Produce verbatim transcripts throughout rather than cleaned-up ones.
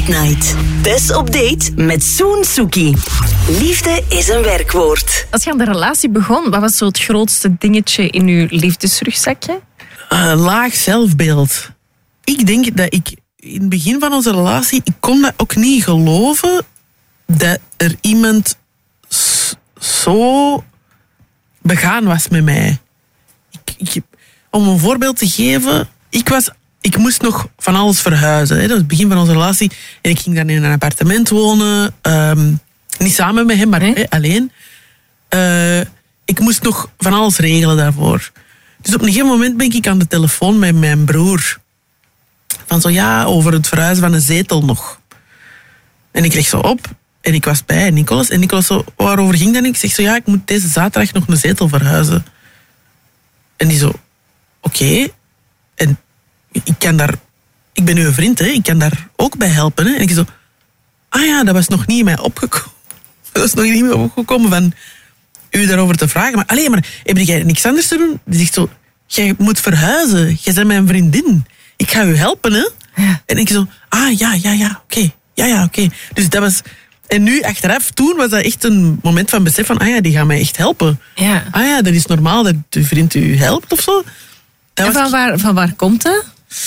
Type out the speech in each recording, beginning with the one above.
Date Night. Tess op date met Soen Suki. Liefde is een werkwoord. Als je aan de relatie begon, wat was zo het grootste dingetje in je liefdesrugzakje? Uh, laag zelfbeeld. Ik denk dat ik in het begin van onze relatie, ik kon dat ook niet geloven dat er iemand s- zo begaan was met mij. Ik, ik, om een voorbeeld te geven, ik was... Ik moest nog van alles verhuizen. Hè. Dat was het begin van onze relatie. En ik ging dan in een appartement wonen. Um, niet samen met hem, maar Nee. hè, alleen. Uh, ik moest nog van alles regelen daarvoor. Dus op een gegeven moment ben ik aan de telefoon met mijn broer. Van zo, ja, over het verhuizen van een zetel nog. En ik leg zo op. En ik was bij Nicolas. En Nicolas zo, waarover ging dat? En ik zeg zo, ja, ik moet deze zaterdag nog een zetel verhuizen. En die zo, oké. Okay. En... Ik kan daar... Ik ben uw vriend, hè. Ik kan daar ook bij helpen. Hè. En ik zo... Ah ja, dat was nog niet in mij opgekomen. Dat was nog niet in mij opgekomen van u daarover te vragen. Maar, allee, maar heb jij niks anders te doen? Die zegt zo... Jij moet verhuizen. Jij bent mijn vriendin. Ik ga u helpen, hè. Ja. En ik zo... Ah, ja, ja, ja, oké. Okay. Ja, ja, oké. Okay. Dus dat was... En nu, achteraf, toen was dat echt een moment van besef van... Ah ja, die gaan mij echt helpen. Ja. Ah ja, dat is normaal dat uw vriend u helpt of zo. Dat En was... van waar, van waar komt dat?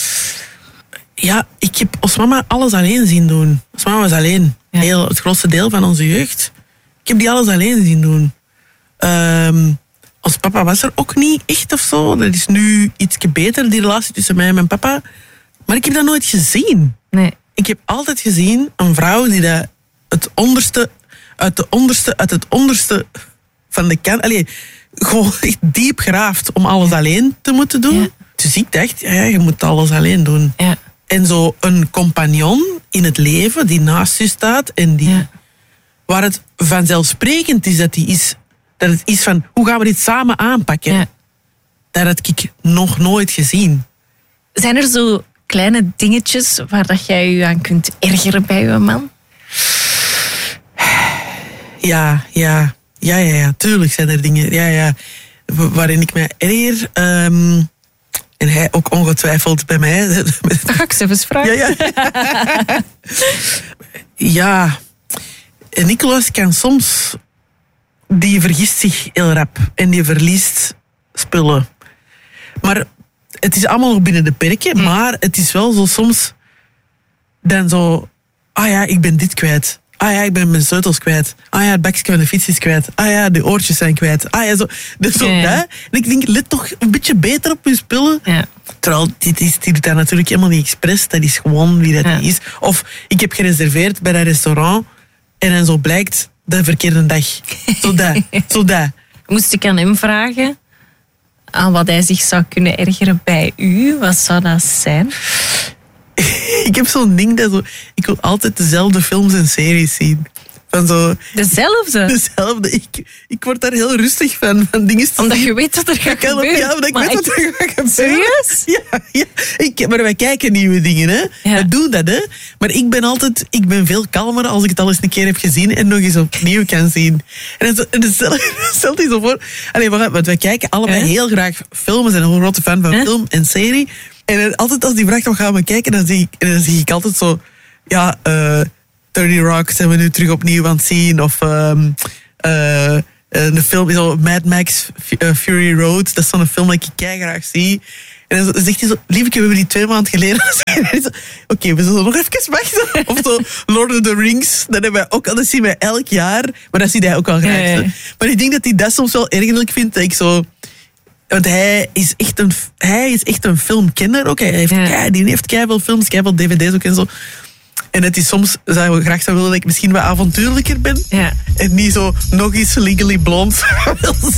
Ja, ik heb ons mama alles alleen zien doen. Ons mama was alleen. Ja. Heel, het grootste deel van onze jeugd. Ik heb die alles alleen zien doen. Um, ons papa was er ook niet echt of zo. Dat is nu iets beter, die relatie tussen mij en mijn papa. Maar ik heb dat nooit gezien. Nee. Ik heb altijd gezien een vrouw die dat het onderste, uit de onderste, uit het onderste van de kant... Allee, gewoon echt diep graaft om alles alleen te moeten doen. Ja. Dus ik dacht, ja, je moet alles alleen doen. Ja. En zo een compagnon in het leven die naast je staat en die, Ja. waar het vanzelfsprekend is dat die is, dat het is van, hoe gaan we dit samen aanpakken? Ja. Dat had ik nog nooit gezien. Zijn er zo kleine dingetjes waar dat jij je aan kunt ergeren bij je man? Ja, ja, ja, ja, ja, tuurlijk zijn er dingen, ja, ja, waarin ik mij erger. Um, en hij ook ongetwijfeld bij mij. Dat ga ik ze eens vragen. Ja, ja. Ja, en Nicolas kan soms... Die vergist zich heel rap. En die verliest spullen. Maar het is allemaal nog binnen de perken. Hm. Maar het is wel zo soms... Dan zo... Ah ja, ik ben dit kwijt. Ah ja, ik ben mijn sleutels kwijt. Ah ja, het bakje van de fiets is kwijt. Ah ja, de oortjes zijn kwijt. Ah ja, zo. Dus zo Ja, ja. hè? En ik denk, let toch een beetje beter op je spullen. Ja. Terwijl, dit is, dit doet dat natuurlijk helemaal niet expres. Dat is gewoon wie dat Ja. is. Of, ik heb gereserveerd bij dat restaurant. En dan zo blijkt, de verkeerde dag. Zo dat. Zo dat. Moest ik aan hem vragen aan wat hij zich zou kunnen ergeren bij u? Wat zou dat zijn? Ik heb zo'n ding dat zo... Ik wil altijd dezelfde films en series zien. Van zo... Dezelfde? Dezelfde. Ik, ik word daar heel rustig van. Van dingen te Omdat zien. je weet wat er gaat Ja, gebeuren. ja, omdat ik Maar weet wat er gaat gebeuren. Serieus? Ja, ja. Ik, maar wij kijken nieuwe dingen, hè. Ja. We doen dat, hè. Maar ik ben altijd... Ik ben veel kalmer als ik het al eens een keer heb gezien en nog eens opnieuw kan zien. En dan stelt hij zo voor... Allee, want wij kijken allebei Ja. heel graag films en een grote fan van Ja. film en serie. En dan altijd als die vraagt, wat gaan we kijken? Dan zie ik, en dan zie ik altijd zo... Ja, eh... thirty Rock zijn we nu terug opnieuw aan het zien. Of um, uh, een film, zo Mad Max uh, Fury Road. Dat is zo'n film dat ik kei graag zie. En dan zegt hij zo, lieveke, we hebben die twee maanden geleden gezien. Oké, okay, we zullen nog even wachten. Of zo Lord of the Rings. Dat hebben wij ook al, dat zien wij elk jaar. Maar dat ziet hij ook wel graag. Ja, ja. Maar ik denk dat hij dat soms wel ergerlijk vindt. Dat ik zo... Want hij is echt een, hij is echt een filmkenner ook. Hij heeft, Ja. kei, die heeft keiveel films, keiveel dvd's ook en zo. En het is soms, zou ik graag zou willen dat ik misschien wat avontuurlijker ben. Ja. En niet zo nog eens Legally Blonde